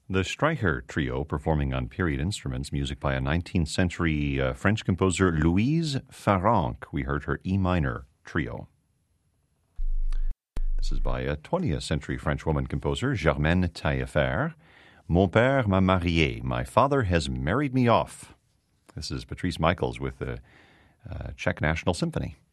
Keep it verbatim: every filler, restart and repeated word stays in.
The Streicher Trio, performing on period instruments, music by a nineteenth century uh, French composer Louise Farrenc. We heard her E minor trio. This is by a twentieth century French woman composer, Germaine Taillefer. Mon père m'a marié. My father has married me off. This is Patrice Michaels with the uh, Czech National Symphony.